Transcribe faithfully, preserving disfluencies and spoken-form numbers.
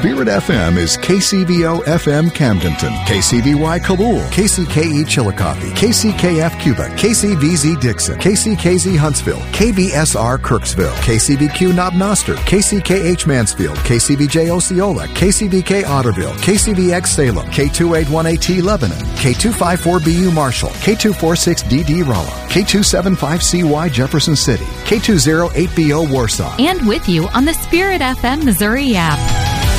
Spirit F M is K C V O F M Camdenton, K C V Y Kabul, K C K E Chillicothe, K C K F Cuba, K C V Z Dixon, K C K Z Huntsville, K V S R Kirksville, K C V Q Knob Noster, K C K H Mansfield, K C V J Osceola, K C V K Otterville, K C V X Salem, K two eight one eight T Lebanon, K two five four B U Marshall, K two four six D D Rolla, K two seven five C Y Jefferson City, K two oh eight B O Warsaw. And with you on the Spirit F M Missouri app.